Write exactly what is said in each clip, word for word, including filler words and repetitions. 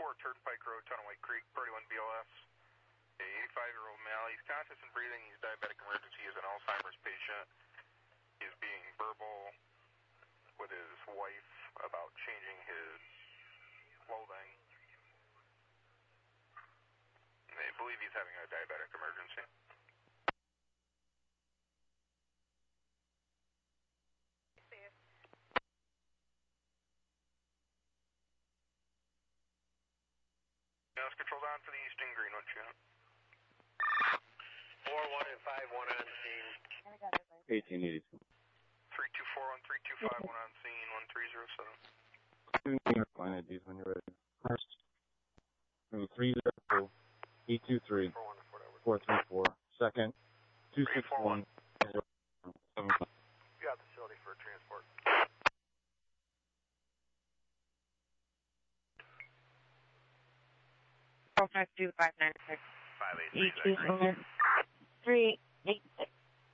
four Turnpike Road, Tunnel Creek, thirty-one B L S. A eighty-five-year-old male, he's conscious and breathing, he's diabetic emergency, he's an Alzheimer's patient. He's being verbal with his wife about changing his clothing. They believe he's having a diabetic emergency. Now it's controlled on for the Eastern Greenwood unit. four one and five one on scene. eighteen eighty-two. three two four one three two five one on scene, one three zero seven. Line I Ds when you're ready. First, three zero eight two three four three four. Second, two six one zero seven five. You got facility for transport. Four five two five nine six. Five eight E three two three eight six.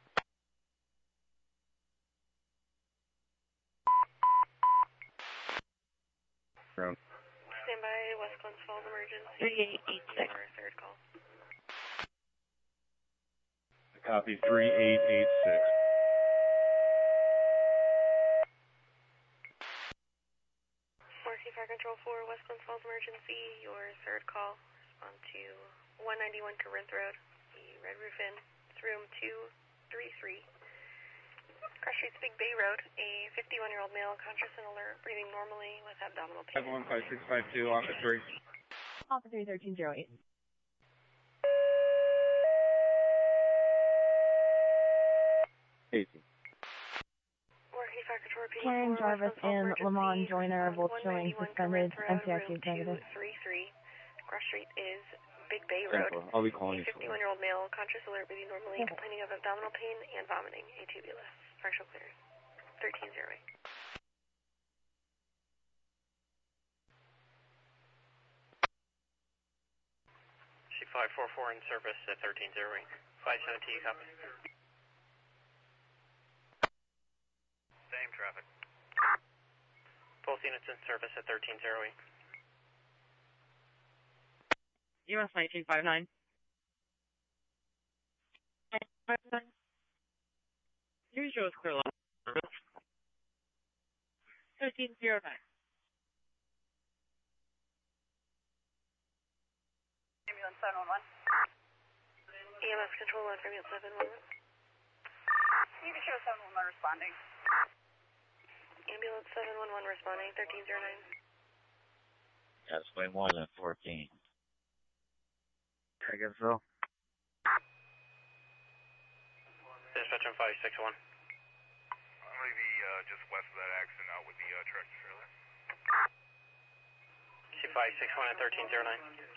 Ground. Stand by, West Glens Falls emergency. Three eight eight six. Our third call. Copy three eight eight six. Working Fire Control four, West Glens Falls emergency. Your third call. Respond to one ninety-one Corinth Road. The Red Roof Inn. It's room two three three. Cross Streets, Big Bay Road. A fifty-one-year-old male, conscious and alert, breathing normally with abdominal pain. seven one five six five two, Office three. Alpha three thirteen zero eight. eighteen. Working Fire Control repeating Karen four, Jarvis West Glens Falls and emergency. Lamont Joyner are both one showing ninety-one suspended. Corinth Road, M C I C room negative. two three three. Cross Street is Big Bay Road. Central. I'll be calling A you. fifty-one-year-old male, conscious, alert, breathing normally, complaining of abdominal pain and vomiting. A two B L S. Partial clearance. thirteen zero eight. C five four four in service at thirteen zero eight. five seventeen, copy. Same traffic. Both units in service at thirteen zero eight. U S nineteen five nine. Here's yours, clear line. thirteen zero nine. Ambulance seven one one. E M S control on ambulance seven one one. You can show seven one one responding. Ambulance seven one one responding, thirteen zero nine. That's way more than fourteen. I guess so. Dispatch on five six one. I'm going to be uh, just west of that accident out with the uh, tractor trailer. C five six one at thirteen zero nine.